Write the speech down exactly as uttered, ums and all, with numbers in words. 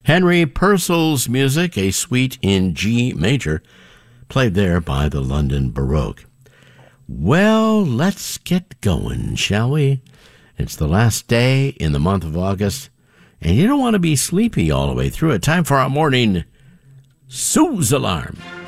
Henry Purcell's music, a suite in G major, played there by the London Baroque. Well, let's get going, shall we? It's the last day in the month of August, and you don't want to be sleepy all the way through it. Time for our morning snooze alarm.